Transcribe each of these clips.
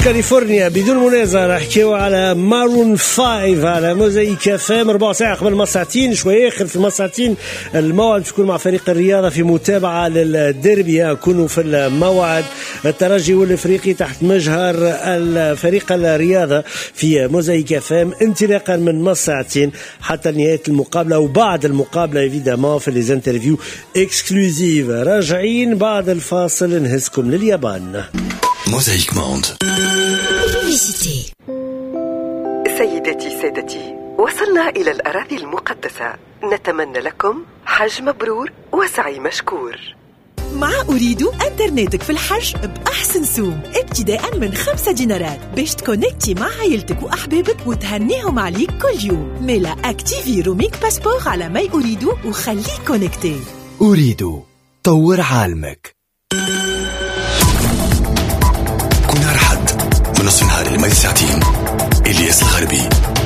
كاليفورنيا بدون منازع نحكيو على مارون 5 على موزايك اف ام. 4 ساعة قبل ما ساعتين شوية آخر في ساعتين الموعد تكون مع فريق الرياضة في متابعة للديربي. يكونوا في الموعد الترجي والإفريقي تحت مجهر الفريق الرياضة في موزايك اف ام انطلاقا من ساعتين حتى نهاية المقابلة وبعد المقابلة ايفيدامون في لي انترفيو اكسكلوزيف. راجعين بعد الفاصل نهزكم لليابان. موزايك موند. سيدتي سادتي، وصلنا إلى الأراضي المقدسة. نتمنى لكم حج مبرور وسعي مشكور. مع أريد أنترنتك في الحج بأحسن سوم ابتداء من 5 دينارات باش تكونكتي مع عائلتك وأحبابك وتهنيهم عليك كل يوم. ميلا أكتيفي روميك باسبور على ماي أريد وخليك كونكتي. أريد طور عالمك. كل نهار حد من نصف النهار لمدة ساعتين إلياس الغربي.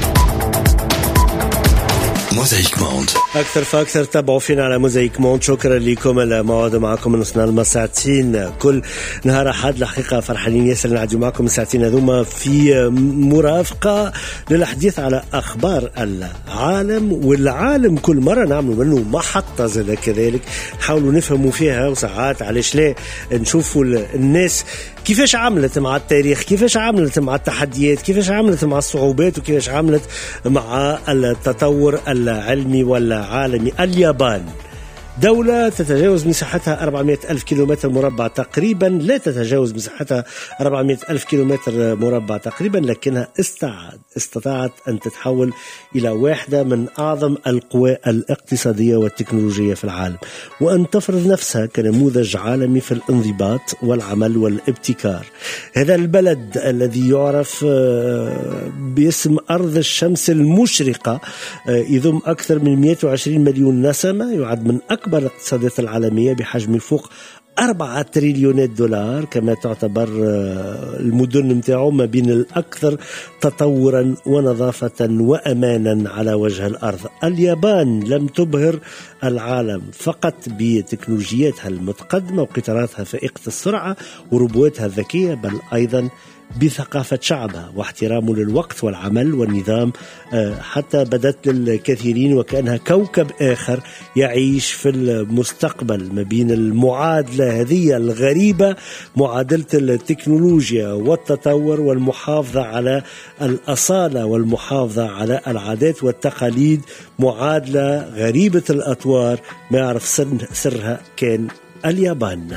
موزايك موند. أكثر فأكثر تابعوا فينا على موزايك موند. شكرا لكم الموعد معكم من نصنا لما ساعتين كل نهار أحد. الحقيقة فرحانين ياسر نعدي معكم الساعتين هذوما في مرافقة للحديث على أخبار العالم والعالم. كل مرة نعمل منه محطة زي كذلك نحاولوا نفهموا فيها وساعات علاش لا نشوفوا الناس كيفاش عملت مع التاريخ، كيفاش عملت مع التحديات، كيفاش عملت مع الصعوبات وكيفاش عملت مع التطور العلمي والعالمي. اليابان دولة تتجاوز مساحتها 400 ألف كيلومتر مربع تقريبا، لا تتجاوز مساحتها 400 ألف كيلومتر مربع تقريبا، لكنها استطاعت أن تتحول إلى واحدة من أعظم القوى الاقتصادية والتكنولوجية في العالم، وأن تفرض نفسها كنموذج عالمي في الانضباط والعمل والابتكار. هذا البلد الذي يعرف باسم أرض الشمس المشرقة يضم أكثر من 120 مليون نسمة، يعد من أكبر الاقتصادات العالمية بحجم فوق 4 تريليونات دولار، كما تعتبر المدن متاعه ما بين الأكثر تطورا ونظافة وأمانا على وجه الأرض. اليابان لم تبهر العالم فقط بتكنولوجياتها المتقدمة وقطاراتها فائقة السرعة وروبوتها الذكية، بل أيضا بثقافة شعبها واحترامه للوقت والعمل والنظام، حتى بدت للكثيرين وكأنها كوكب آخر يعيش في المستقبل ما بين المعادلة هذه الغريبة، معادلة التكنولوجيا والتطور والمحافظة على الأصالة والمحافظة على العادات والتقاليد، معادلة غريبة الأطوار ما يعرف سرها كان اليابان.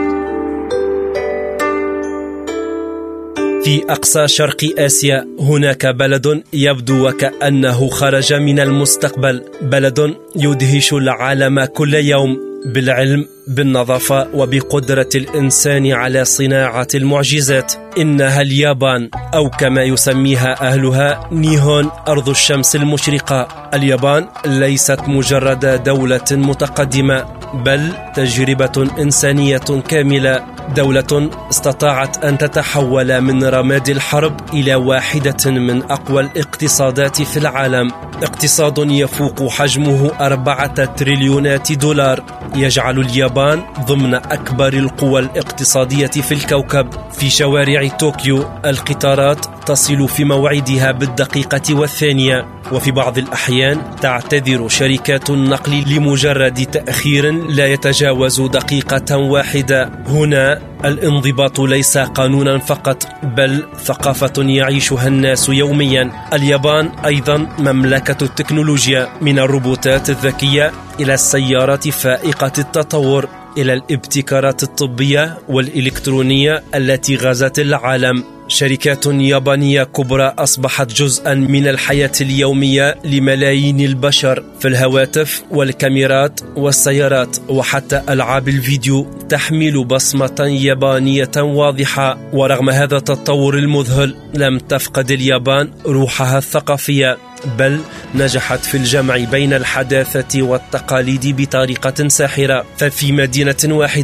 في أقصى شرق آسيا هناك بلد يبدو وكأنه خرج من المستقبل، بلد يدهش العالم كل يوم بالعلم، بالنظافة وبقدرة الإنسان على صناعة المعجزات. إنها اليابان، أو كما يسميها أهلها نيهون، أرض الشمس المشرقة. اليابان ليست مجرد دولة متقدمة، بل تجربة إنسانية كاملة، دولة استطاعت أن تتحول من رماد الحرب إلى واحدة من أقوى الاقتصادات في العالم، اقتصاد يفوق حجمه 4 تريليونات دولار، يجعل اليابان ضمن أكبر القوى الاقتصادية في الكوكب. في شوارع طوكيو القطارات تصل في موعدها بالدقيقة والثانية، وفي بعض الأحيان تعتذر شركات النقل لمجرد تأخير لا يتجاوز دقيقة واحدة. هنا الانضباط ليس قانونا فقط، بل ثقافة يعيشها الناس يوميا. اليابان أيضا مملكة التكنولوجيا، من الروبوتات الذكية إلى السيارات فائقة التطور إلى الابتكارات الطبية والإلكترونية التي غزت العالم. شركات يابانية كبرى أصبحت جزءا من الحياة اليومية لملايين البشر، في الهواتف والكاميرات والسيارات وحتى ألعاب الفيديو تحمل بصمة يابانية واضحة. ورغم هذا التطور المذهل لم تفقد اليابان روحها الثقافية، بل نجحت في الجمع بين الحداثة والتقاليد بطريقة ساحرة. ففي مدينة واحدة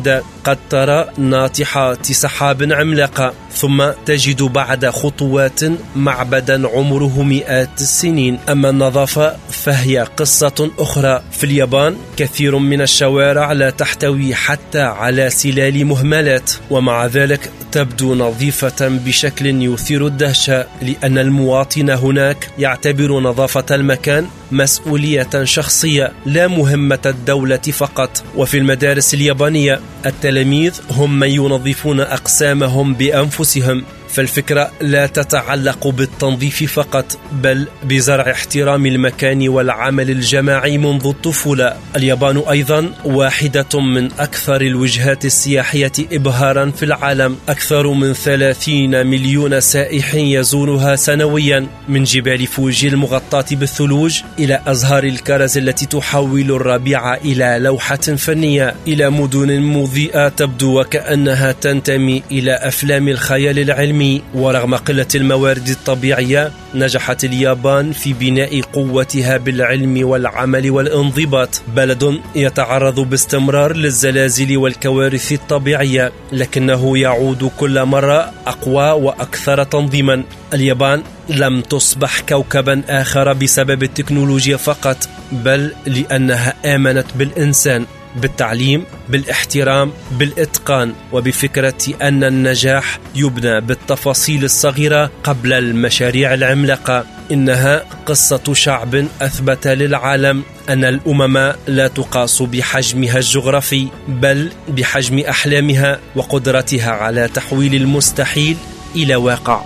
قد ترى ناطحات سحاب عملاقة، ثم تجد بعد خطوات معبدا عمره مئات السنين. أما النظافة فهي قصة أخرى. في اليابان كثير من الشوارع لا تحتوي حتى على سلال مهملات، ومع ذلك تبدو نظيفة بشكل يثير الدهشة، لأن المواطن هناك يعتبر نظافة المكان مسؤولية شخصية لا مهمة الدولة فقط. وفي المدارس اليابانية التلاميذ هم من ينظفون أقسامهم بأنفسهم، فالفكرة لا تتعلق بالتنظيف فقط، بل بزرع احترام المكان والعمل الجماعي منذ الطفولة. اليابان أيضا واحدة من أكثر الوجهات السياحية إبهارا في العالم، أكثر من 30 مليون سائح يزورها سنويا، من جبال فوجي المغطاة بالثلوج إلى أزهار الكرز التي تحول الربيع إلى لوحة فنية، إلى مدن مضيئة تبدو وكأنها تنتمي إلى أفلام الخيال العلمي. ورغم قلة الموارد الطبيعية نجحت اليابان في بناء قوتها بالعلم والعمل والانضباط. بلد يتعرض باستمرار للزلازل والكوارث الطبيعية، لكنه يعود كل مرة أقوى وأكثر تنظيما. اليابان لم تصبح كوكبا آخر بسبب التكنولوجيا فقط، بل لأنها آمنت بالإنسان، بالتعليم، بالاحترام، بالإتقان، وبفكرة أن النجاح يبنى بالتفاصيل الصغيرة قبل المشاريع العملاقة. إنها قصة شعب أثبت للعالم أن الأمم لا تقاس بحجمها الجغرافي، بل بحجم أحلامها وقدرتها على تحويل المستحيل إلى واقع.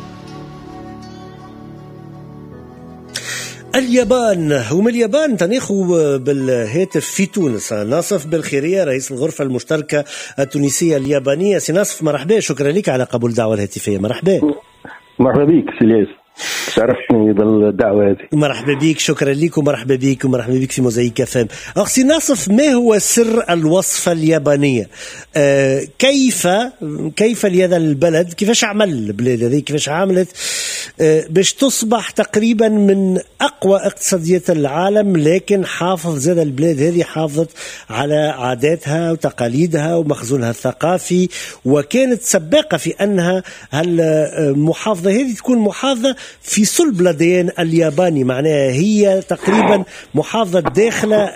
اليابان هم اليابان تناخو بالهاتف في تونس. ناصف بالخيرية رئيس الغرفة المشتركة التونسية اليابانية. سي ناصف مرحبا، شكرا لك على قبول الدعوة الهاتفية. مرحبا. مرحبا بك سيلياس، شرفتني بالدعوة هذه. مرحبا بك، شكرا لك ومرحبا بك ومرحبا بك في موزايك فام. أخي ناصف، ما هو سر الوصفة اليابانية؟ كيف لهذا البلد، كيفاش عمل البلاد هذه، كيفاش عملت باش تصبح تقريبا من أقوى اقتصاديات العالم، لكن حافظ زاد البلاد هذه حافظت على عاداتها وتقاليدها ومخزونها الثقافي، وكانت سباقة في أنها المحافظة هذه تكون محافظة في صلب الديان الياباني، معناها هي تقريبا محافظة داخلة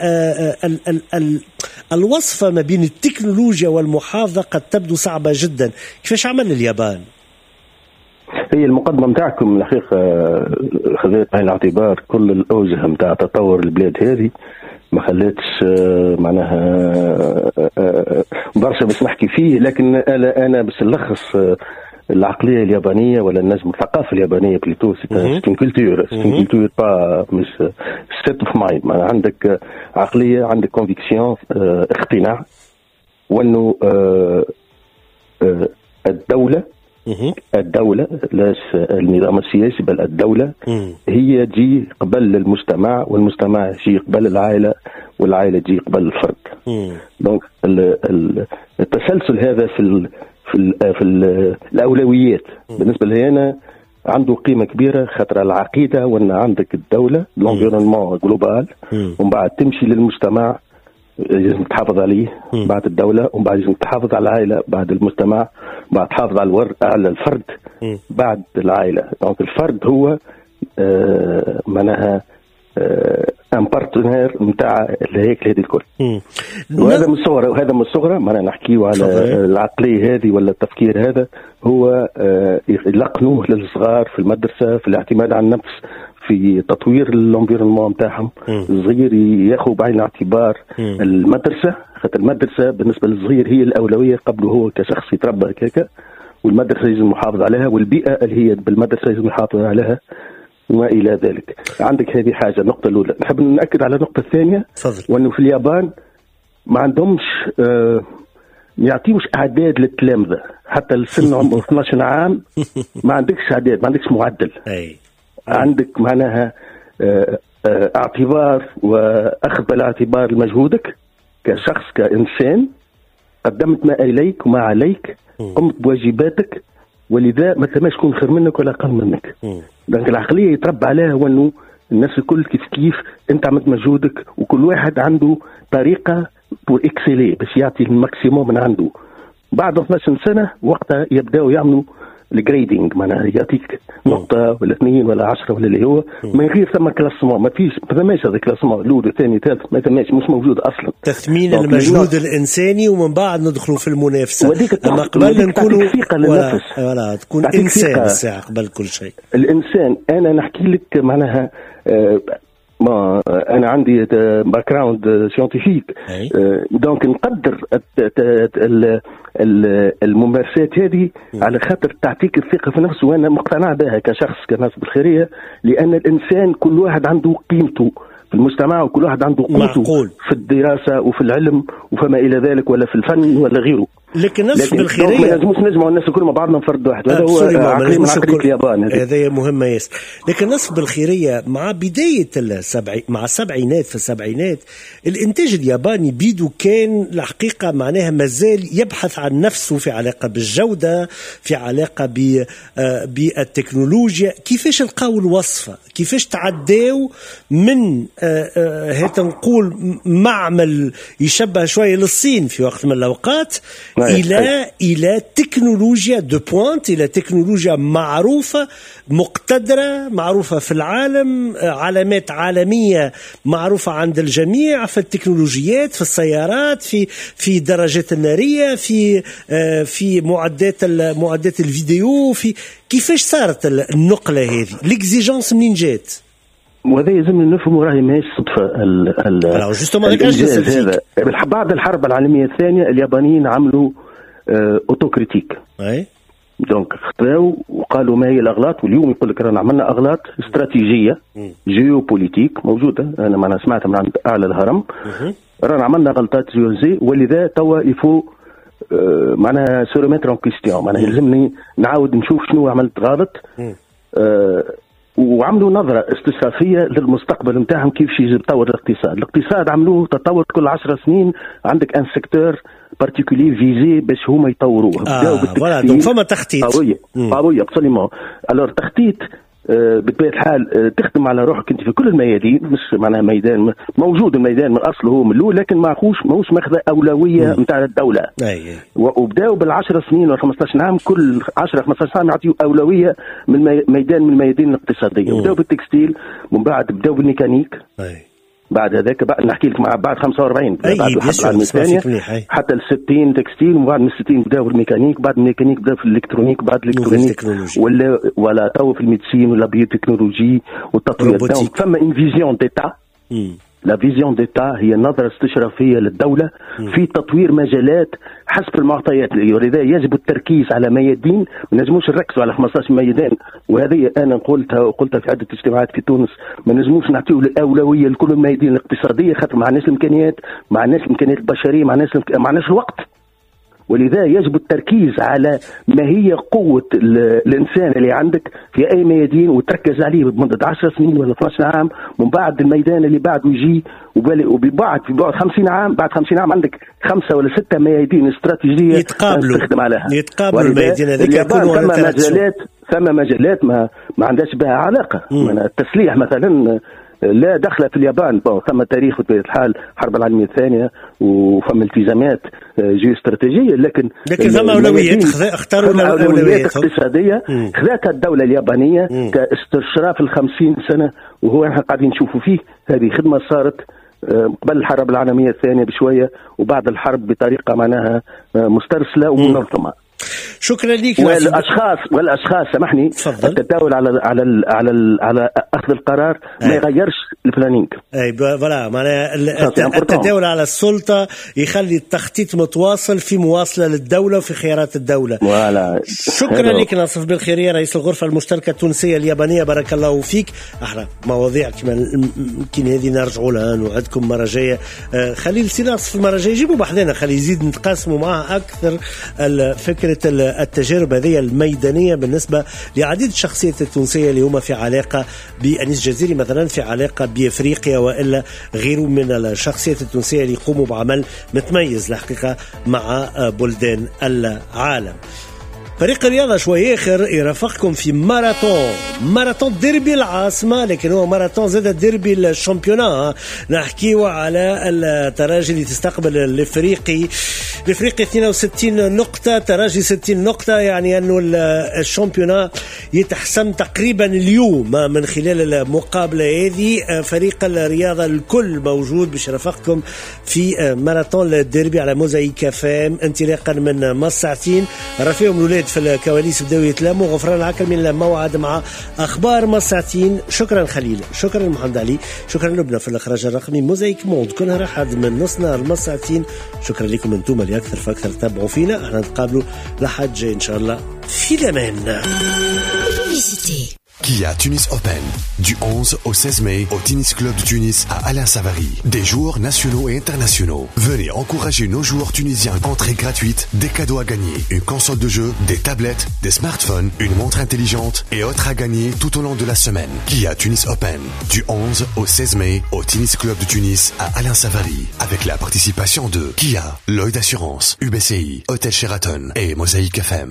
الوصفة ما بين التكنولوجيا والمحافظة قد تبدو صعبة جدا. كيفاش عمل اليابان؟ هي المقدمة متاعكم الحقيقة خذيت بعين الاعتبار كل الأوجه متاع تطور البلاد هذه، ما خليتش معناها برشا باش نحكي فيه، لكن أنا بس نلخص العقلية اليابانية ولا النجم الثقافة اليابانية بليتو ستين كولتور با مش ستيت اوف مايند. عندك عقلية، عندك كونفيكسيون، اقتناع، وانه الدولة لاش النظام السياسي بل الدولة هي تجي قبل المجتمع، والمجتمع يجي قبل العائلة، والعائلة تجي قبل الفرد. دونك التسلسل هذا في الأولويات بالنسبة لي أنا عنده قيمة كبيرة، خاطر العقيدة وأن عندك الدولة l'environnement جلوبال، ومن بعد تمشي للمجتمع لازم تحافظ عليه بعد الدولة، ومن بعد لازم تحافظ على العائلة بعد المجتمع، بعد تحافظ على الفرد بعد العائلة. دونك الفرد هو معناها ان بارتنير نتاع الهيكل هذه الكل. وهذا من الصغرى ما نحكيو على العقليه هذه ولا التفكير هذا، هو يلقنوه للصغار في المدرسه، في الاعتماد على النفس، في تطوير الانفيرونمون نتاعهم. الصغير ياخذ بعين الاعتبار المدرسه، خاطر المدرسه بالنسبه للصغير هي الاولويه قبل هو كشخص يتربى هكاك، والمدرسه لازم يحافظ عليها، والبيئه اللي هي بالمدرسه لازم يحافظ عليها وما إلى ذلك. عندك هذه حاجة، النقطة الأولى. نحب نأكد على النقطة الثانية، وأنه في اليابان ما عندهمش يعطيوش أعداد للتلامذة حتى السن عمره 12 عام، ما عندكش أعداد، ما عندكش معدل. عندك معناها اعتبار وأخذ بالاعتبار مجهودك كشخص كإنسان، قدمت ما إليك وما عليك، قمت بواجباتك، ولذا ما ثماش يكون خير منك ولا أقل منك. دونك العقلية يتربى عليها وأنه الناس الكل كيف أنت عملت مجهودك، وكل واحد عنده طريقة بور إكسيلي باش يعطي الماكسيموم من عنده. بعد 12 سنه وقتها يبداوا يعملوا الجريدينج، معناها يعطيك نقطه ولا 2 ولا 10 ولا اللي هو من غير ثم كلاسمون، ما ثماش هذا كلاسمون الاول الثاني الثالث، ما ثماش، مش موجود اصلا. تثمين المجهود الانساني ومن بعد ندخلوا في المنافسه. اما قبل نكونوا ولا تكون انسان الساعه قبل كل شيء. الانسان انا نحكي لك معناها ما انا عندي باك جراوند سيانتيفيك، دونك نقدر الممارسات هذه على خاطر تعطيك الثقه في نفسه، وانا مقتنع بها كشخص كناس بالخيريه، لان الانسان كل واحد عنده قيمته في المجتمع، وكل واحد عنده قوته في الدراسه وفي العلم وفما الى ذلك، ولا في الفن ولا غيره. لكن نصف بالخيريه ما لازمش نجمعوا الناس كل مع بعضنا فرد واحد، هذا هو عقليه اليابان، هذا مهم ياسر. لكن نصف بالخيريه مع بدايه مع السبعينات، في السبعينات الانتاج الياباني بيدو كان الحقيقه معناها مازال يبحث عن نفسه في علاقه بالجوده، في علاقه بالتكنولوجيا. كيفاش لقاو الوصفه؟ كيفاش تعداو من هات نقول معمل يشبه شويه للصين في وقت من الاوقات إلى تكنولوجيا دو بوانت، إلى تكنولوجيا معروفة مقتدرة، معروفة في العالم، علامات عالمية معروفة عند الجميع في التكنولوجيات، في السيارات، في درجات النارية، في معدات الفيديو. في كيفاش صارت النقلة هذه؟ الإكزيجنس منين جات؟ وهذا يلزم نفهم، راهي ماهيش صدفه. الانجاز هذا بعد الحرب العالميه الثانيه اليابانيين عملوا اوتوكريتيك، دونك خطاو وقالوا ما هي الاغلاط، واليوم يقول لك رانا عملنا اغلاط استراتيجيه جيوبوليتيك موجوده، انا معنا سمعتها من عند اعلى الهرم، رانا عملنا غلطات جيوزي، ولذا توا يفو معناها سوريمتر اون كيستيون، معناها يلزمني نعاود نشوف شنو عملت غلط، وعملوا نظرة استشرافية للمستقبل نتاعهم كيف يتطور الاقتصاد عملوه تطور كل 10 سنين، عندك ان سيكتور بارتيكولي فيزي باش هما يطوروه. بداوا بالتخطيط، فما تخطيط قوية ابسوليمون. الور تخطيط بطبيعة الحال تخدم على روحك انت في كل الميادين، مش معناها ميدان موجود، الميدان من اصله هو من الاول، لكن ماهوش ماخذ اولويه نتاع الدوله. وبداوا بال10 سنين ولا 15 عام، كل 10 15 عام يعطيوا اولويه من ميدان من الميادين الاقتصاديه. بداوا بالتكستيل، ومن بعد بداوا بالميكانيك، بعد هذاك بقى نحكي لك بعد 45 بعد الحرب العالميه الثانيه حتى ال 60 تكستيل، ومن بعد من 60 بداوا بالميكانيك، بعد الميكانيك بداوا في الالكترونيك، بعد الالكترونيك ولا تو في الميديسين ولا بيوتكنولوجي والتطوير. فما ان فيزيون ديتا، لا فيزيون ديتا هي النظرة الاستشرافية للدولة في تطوير مجالات حسب المعطيات، ولذا يجب التركيز على ميادين، ما نجموش نركزوا على 15 ميدان. وهذه أنا قلتها في عدة اجتماعات في تونس، ما نجموش نعطيو الأولوية لكل الميادين الاقتصادية، خاطر ما عندناش الإمكانيات، ما عندناش الإمكانيات البشرية، ما عندناش الوقت. ولذا يجب التركيز على ما هي قوة الإنسان اللي عندك في أي ميادين، وتركز عليه بمدة 10 سنين ولا 12 عام، ومن بعد الميدان اللي بعده يجي، وبعد 50 عام، بعد 50 عام عندك 5 ولا 6 ميادين استراتيجية تخدم عليها. يتقابلوا الميادين هذيك. ثم مجالات ما عندهاش بها علاقة. التسليح مثلا لا دخل في اليابان، ثم تاريخ بطبيعة الحال الحرب العالمية الثانية، وفم التزامات جيو استراتيجية، لكن ثم أولويات اختاروا الأولويات اقتصادية خذتها الدولة اليابانية كاستشراف 50 سنة، وهو احنا قاعدين نشوفوا فيه. هذه خدمة صارت قبل الحرب العالمية الثانية بشوية، وبعد الحرب بطريقة معناها مسترسلة ومنظمة. شكرا لك. والاشخاص سامحني، التداول على اخذ القرار ما يغيرش البلانينج. فوالا معناها التداول على السلطه يخلي التخطيط متواصل في مواصله للدوله وفي خيارات الدوله. شكرا لك ناصف بالخيرية، رئيس الغرفه المشتركه التونسيه اليابانيه. بارك الله فيك. احنا مواضيع كما يمكن هذه نرجعوا لها، نوعدكم مره جايه. خليل سي ناصف المره الجايه يجيبوا بحذنا، خلي يزيد نتقاسموا معه اكثر فكره التجارب هذه الميدانية بالنسبة لعديد الشخصيات التونسية اللي هم في علاقة بأنيس جزيري مثلا، في علاقة بأفريقيا، وإلا غيره من الشخصيات التونسية اللي يقوموا بعمل متميز الحقيقة مع بلدان العالم. فريق الرياضة شوي آخر يرافقكم في ماراثون ديربي العاصمة، لكن هو ماراثون زاد ديربي الشامبيونا. نحكيو على التراجي اللي تستقبل الإفريقي 62 نقطة، تراجي 60 نقطة، يعني أنه الشامبيونا يتحسم تقريبا اليوم من خلال المقابلة هذه. فريق الرياضة الكل موجود باش يرافقكم في ماراثون الديربي على موزايك فام انطلاقا من مصاعتين. رافيهم الولاد في الكواليس بداو يتلاموا. غفران عكل من الموعد مع أخبار مصاعتين. شكرا خليل، شكرا محمد علي، شكرا لبنى في الإخراج الرقمي. موزايك موند كل نهار أحد من نص نهار المصاعتين. شكرا لكم انتم اللي أكثر فأكثر تابعوا فينا. احنا نتقابلوا لحد جاي إن شاء الله في الأمان. Kia Tunis Open, du 11 au 16 mai au Tennis Club de Tunis à Alain Savary. Des joueurs nationaux et internationaux. Venez encourager nos joueurs tunisiens. Entrée gratuite, des cadeaux à gagner, une console de jeu, des tablettes, des smartphones, une montre intelligente et autres à gagner tout au long de la semaine. Kia Tunis Open, du 11 au 16 mai au Tennis Club de Tunis à Alain Savary. Avec la participation de Kia, Lloyd Assurance, UBCI, Hôtel Sheraton et Mosaïque FM.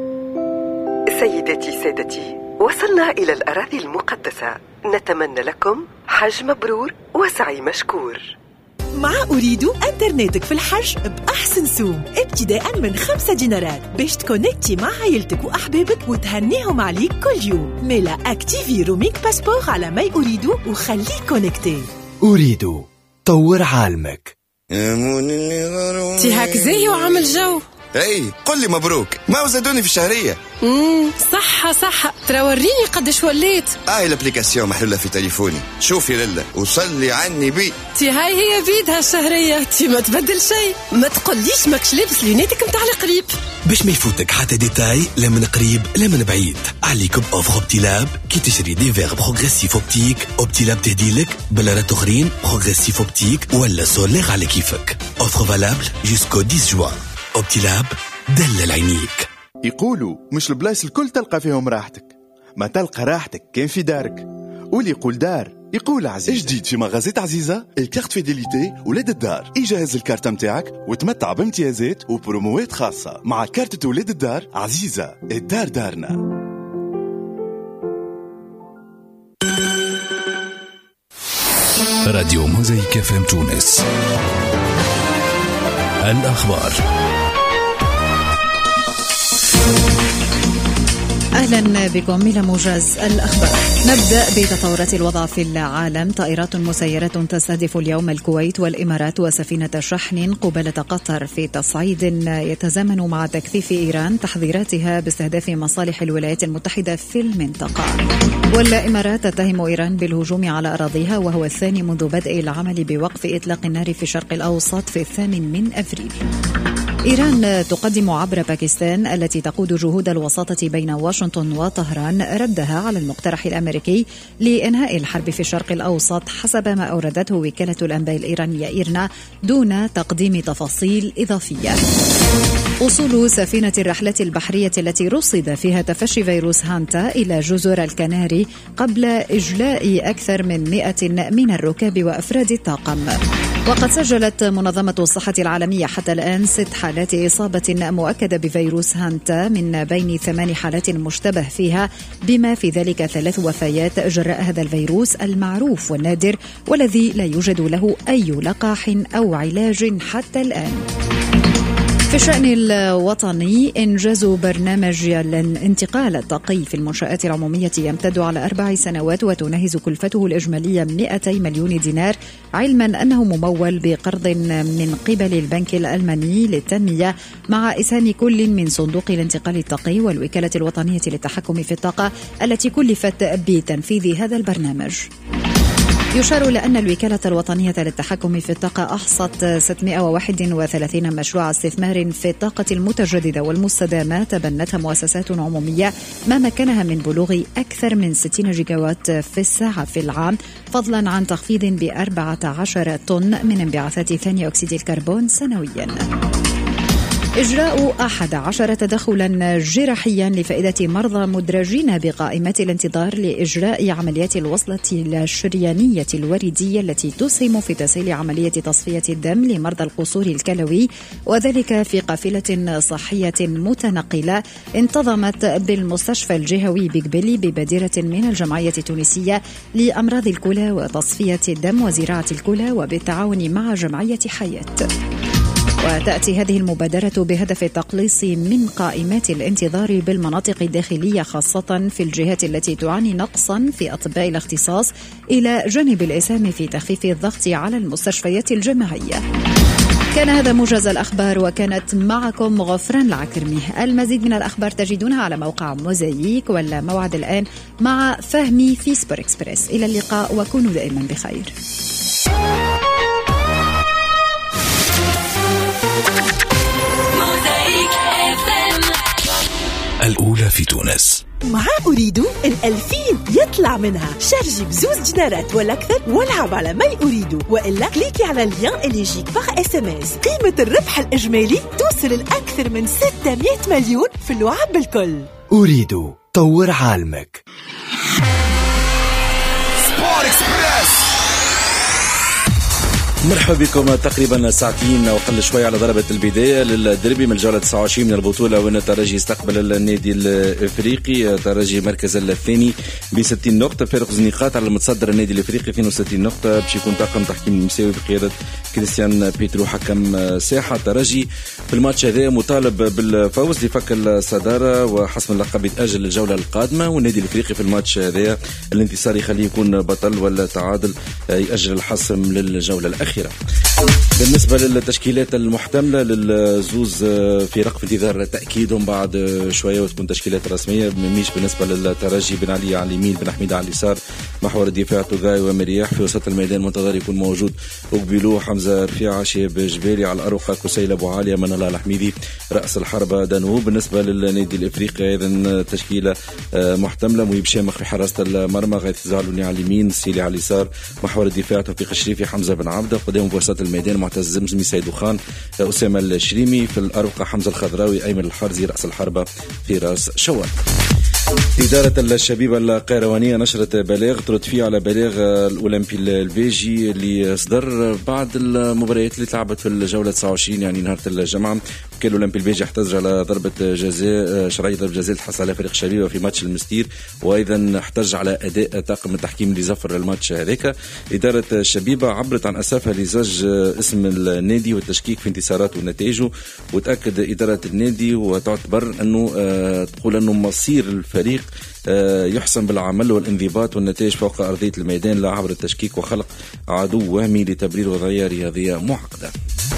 سيدتي سادتي، وصلنا إلى الأراضي المقدسة. نتمنى لكم حج مبرور وسعي مشكور. مع أريد أنترنتك في الحج بأحسن سوم ابتداء من 5 دينارات باش تكونكتي مع عائلتك وأحبابك وتهنيهم عليك كل يوم. ميلا أكتيفي روميك باسبور على ما يريد وخليك كونكتي. أريد طور عالمك. تي هاك زي وعمل جو. اي قل لي مبروك، ما زادوني في الشهرية. صح ترى وريني قدش وليت. الابليكاسيون محلولة في تليفوني. شوفي لله وصلي عني بي. تي هاي هي بيدها الشهرية. تي ما تبدل شيء. ما تقوليش ماكش لابس لينيتك متاع القريب باش ما يفوتك حتى ديتاي، لا من قريب لا من بعيد. عليكم اوفر اوبتيلاب كي تشري دي فيغ بروغريسيف اوبتيك. اوبتيلاب تهديلك بلارات اخرين بروغريسيف اوبتيك ولا سولير على كيفك. اوفر فالابل جوسكو 10 جوان. اوبتيلاب دلل عينيك. يقولوا مش البلايص الكل تلقى فيهم راحتك، ما تلقى راحتك كان في دارك. واللي يقول دار يقول عزيزة. جديد في مغازات عزيزة الكارت فيديليتي ولاد الدار. يجهز الكارت متاعك وتمتع بامتيازات وبروموات خاصة مع كارت ولاد الدار. عزيزة الدار دارنا. راديو موزايك FM تونس. الأخبار. أهلا بكم إلى موجز الأخبار. نبدأ بتطورات الوضع في العالم. طائرات مسيرة تستهدف اليوم الكويت والإمارات وسفينة شحن قبالة قطر في تصعيد يتزامن مع تكثيف إيران تحذيراتها باستهداف مصالح الولايات المتحدة في المنطقة. والإمارات تتهم إيران بالهجوم على أراضيها، وهو الثاني منذ بدء العمل بوقف إطلاق النار في الشرق الأوسط في 8 أفريل. إيران تقدم عبر باكستان التي تقود جهود الوساطة بين واشنطن وطهران ردها على المقترح الأمريكي لإنهاء الحرب في الشرق الأوسط، حسب ما أوردته وكالة الأنباء الإيرانية إيرنا دون تقديم تفاصيل إضافية. وصول سفينة الرحلات البحرية التي رصد فيها تفشي فيروس هانتا إلى جزر الكناري قبل إجلاء أكثر من 100 من الركاب وأفراد الطاقم. وقد سجلت منظمة الصحة العالمية حتى الآن 6 حالات إصابة مؤكدة بفيروس هانتا من بين 8 حالات مشتبه فيها، بما في ذلك 3 وفيات جراء هذا الفيروس المعروف والنادر والذي لا يوجد له أي لقاح أو علاج حتى الآن. في الشأن الوطني، إنجاز برنامج الانتقال الطاقي في المنشآت العمومية يمتد على 4 سنوات وتناهز كلفته الإجمالية 200 مليون دينار، علما أنه ممول بقرض من قبل البنك الألماني للتنمية، مع إسهام كل من صندوق الانتقال الطاقي والوكالة الوطنية للتحكم في الطاقة التي كلفت بتنفيذ هذا البرنامج. يشار لأن الوكالة الوطنية للتحكم في الطاقة أحصت 631 مشروع استثمار في الطاقة المتجددة والمستدامة تبنتها مؤسسات عمومية، ما مكنها من بلوغ أكثر من 60 جيجاوات في الساعة في العام، فضلا عن تخفيض ب14 طن من انبعاثات ثاني أكسيد الكربون سنويا. إجراء 11 تدخلا جراحيا لفائدة مرضى مدرجين بقائمة الانتظار لإجراء عمليات الوصلة الشريانية الوردية التي تسهم في تسهيل عملية تصفية الدم لمرضى القصور الكلوي، وذلك في قافلة صحية متنقلة انتظمت بالمستشفى الجهوي بقبلي ببادرة من الجمعية التونسية لأمراض الكلى وتصفية الدم وزراعة الكلى وبالتعاون مع جمعية حياة. وتأتي هذه المبادرة بهدف التقليص من قائمات الانتظار بالمناطق الداخلية خاصة في الجهات التي تعاني نقصا في أطباء الاختصاص، إلى جانب الإسهام في تخفيف الضغط على المستشفيات الجامعية. كان هذا موجز الأخبار، وكانت معكم غفران العكرمي. المزيد من الأخبار تجدونها على موقع موزايك، ولا موعد الآن مع فهمي في سوبر إكسبريس. إلى اللقاء وكونوا دائما بخير. الأولى في تونس. مع أريد 2000 يطلع منها. شارجي بزوز دينارات ولا أكثر والعب على ما أريد، وإلا كليكي على اللين اللي يجيك باغ SMS. قيمة الربح الإجمالي توصل لأكثر من 600 مليون في اللعب بالكل. أريد طور عالمك. سبور إكسبريس. مرحبا بكم. تقريبا ساعتين وقل شوي على ضربة البداية للدربي من الجولة 29 من البطولة، وين الترجي استقبل النادي الافريقي. الترجي مركز الثاني ب60 نقطة، فارق نقاط على المتصدر النادي الافريقي 62 نقطة. باش يكون طاقم تحكيم مساوي بقيادة كريستيان بيترو حكم ساحة. الترجي في الماتش هذا مطالب بالفوز لفك الصدارة وحسم اللقب يتأجل للجولة القادمة، والنادي الافريقي في الماتش هذا الانتصار يخليه يكون بطل، ولا تعادل يأجل الحسم للجولة الأخيرة. بالنسبة للتشكيلات المحتملة للزوز فرق في انتظار تأكيدهم بعد شوية وتكون تشكيلات رسمية. مش بالنسبة للترجي بن علي على اليمين، بن حميد على اليسار، محور الدفاع توغاي ومرياح. في وسط الميدان منتظر يكون موجود أقبلو، حمزة رفيعة، شيب جبالي، على الأروقة كسيل أبو عالية، من الله الحميدي، رأس الحربة دانوب. بالنسبة للنادي الإفريقي أيضا تشكيلة محتملة، مهيب شامخ في حراسة المرمى، غيث زعلوني على اليمين، سيلي على اليسار، محور الدفاع توفيق الشريفي، حمزة بن عبده، قدام في وسط الميدان معتز زمزمي، سيد خان، أسامة الشريمي. في الأروقة حمزة الخضراوي، أيمن الحرزي، رأس الحربة فراس شوال. إدارة الشبيبة القيروانية نشرت بلاغ ترد فيه على بلاغ الأولمبي البيجي اللي صدر بعد المباريات اللي تلعبت في الجولة 29 يعني نهار الجمعة. كان الأولمبي البيجي احتج على ضربة جزاء شرعية، ضربة جزاء تحصل على فريق الشبيبة في ماتش المستير، وأيضا احتج على أداء طاقم التحكيم اللي زفر الماتش هذاك. إدارة الشبيبة عبرت عن أسفها لزج اسم النادي والتشكيك في انتصاراته ونتائجه، وتأكد إدارة النادي وتعتبر أنه تقول أنه مصير الفريق يحسن بالعمل والانضباط والنتائج فوق أرضية الميدان، لا عبر التشكيك وخلق عدو وهمي لتبرير وضعية رياضية معقدة.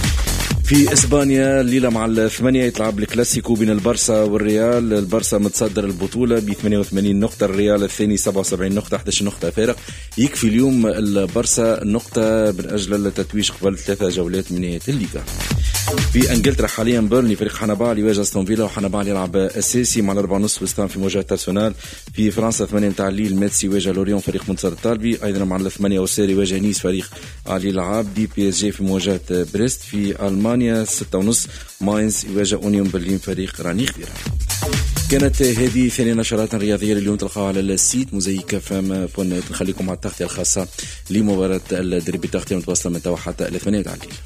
في إسبانيا الليلة مع الثمانية يتلعب الكلاسيكو بين البارسا والريال. البارسا متصدر البطولة ب 88 نقطة، الريال الثاني 77 نقطة، 11 نقطة فارق. يكفي اليوم البارسا نقطة من أجل التتويج قبل 3 جولات من نهاية الليغا. في انجلترا حاليا بيرني فريق حنبال يواجه استون فيلا، وحنبال يلعب اساسي مع 4:30 وستام في مواجهه تارسونال. في فرنسا 8 نتاع الليل ميتس يواجه لوريون فريق منتصر الطالبي، ايضا مع 8 وساري يواجه نيس فريق علي العابدي. بي اس جي في مواجهه بريست. في المانيا 6:30 ماينز يواجه اونيون برلين فريق رانيخ فيرا. كانت هذه ثاني نشرات رياضية لليوم، تلقاها على السيت موزايك فام بون. نخليكم مع التغطية الخاصة لمباراة الدربي، تغطية متواصلة من توا حتى 8 تاع الليل.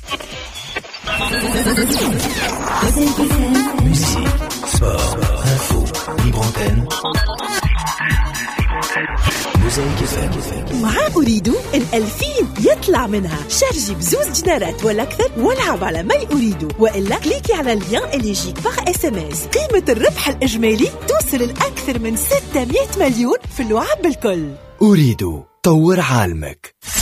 مع أريد 2000 يطلع منها. شارجي بزوز دينارات ولا أكثر والعب على ما أريد، وإلا كليكي على اللين اللي يجيك باغ SMS. قيمة الربح الإجمالي توصل لأكثر من 600 مليون في اللعب بالكل. أريد طور عالمك.